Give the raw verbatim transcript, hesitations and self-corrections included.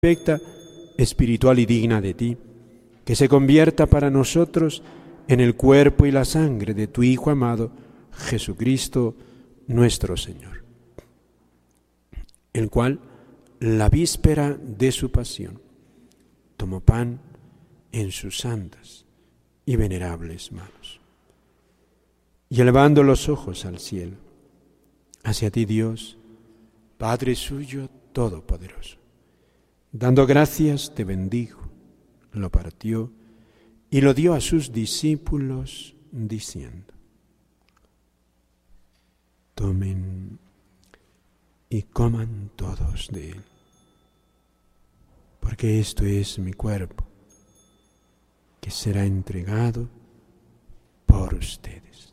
perfecta, espiritual y digna de ti, que se convierta para nosotros en el cuerpo y la sangre de tu Hijo amado, Jesucristo nuestro Señor, el cual, la víspera de su pasión, tomó pan en sus santas y venerables manos. Y elevando los ojos al cielo, hacia ti, Dios, Padre suyo todopoderoso, dando gracias te bendijo, lo partió y lo dio a sus discípulos diciendo: tomen y coman todos de él, porque esto es mi cuerpo, que será entregado por ustedes.